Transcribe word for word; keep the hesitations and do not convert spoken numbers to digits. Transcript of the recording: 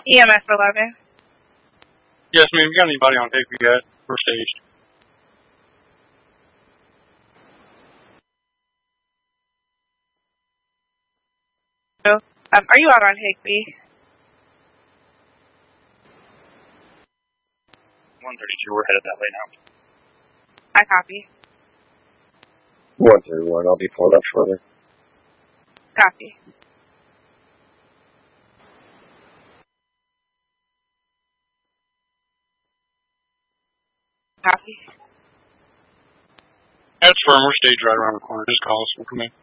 E M S eleven. Yes, ma'am. You got anybody on Higby yet? We're staged. So, um, are you out on Higby? one thirty-two, we're headed that way now. I copy. one thirty-one, I'll be four left further. Copy. Copy. That's firm. We're staged right around the corner. Just call us. We'll come in.